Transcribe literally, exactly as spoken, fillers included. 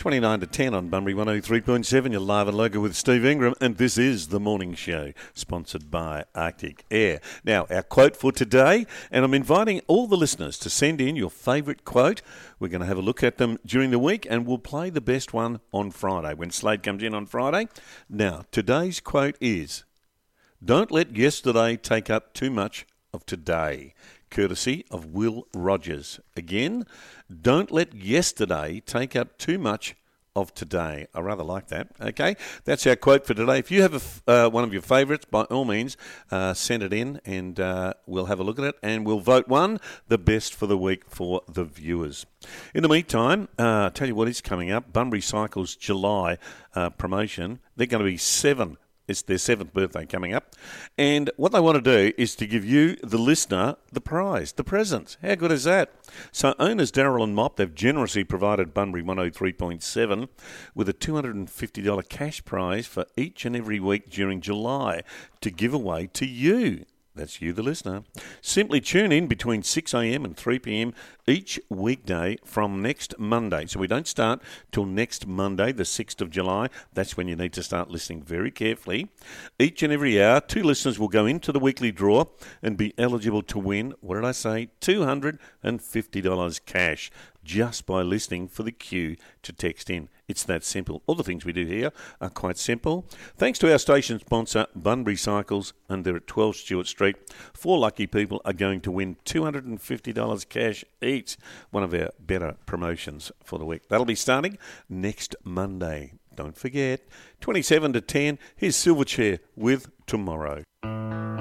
twenty-nine to ten on Bunbury one oh three point seven. You're live and local with Steve Ingram, and this is The Morning Show, sponsored by Arctic Air. Now, our quote for today, and I'm inviting all the listeners to send in your favourite quote. We're going to have a look at them during the week, and we'll play the best one on Friday, when Slade comes in on Friday. Now, today's quote is, "Don't let yesterday take up too much of today," courtesy of Will Rogers. Again, don't let yesterday take up too much of today. I rather like that. Okay, that's our quote for today. If you have a, uh, one of your favourites, by all means, uh, send it in and uh, we'll have a look at it and we'll vote one, the best for the week for the viewers. In the meantime, uh, tell you what is coming up. Bunbury Cycles July uh, promotion. They're going to be seven. It's their seventh birthday coming up. And what they want to do is to give you, the listener, the prize, the present. How good is that? So owners Daryl and Mop, they've generously provided Bunbury one oh three point seven with a two hundred fifty dollars cash prize for each and every week during July to give away to you. That's you, the listener. Simply tune in between six a.m. and three p.m. each weekday from next Monday. So we don't start till next Monday, the sixth of July. That's when you need to start listening very carefully. Each and every hour, two listeners will go into the weekly draw and be eligible to win, what did I say, two hundred fifty dollars cash just by listening for the cue to text in. It's that simple. All the things we do here are quite simple. Thanks to our station sponsor, Bunbury Cycles, and they're at twelve Stewart Street. Four lucky people are going to win two hundred fifty dollars cash each. One of our better promotions for the week. That'll be starting next Monday. Don't forget, twenty-seven to ten, here's Silverchair with Tomorrow.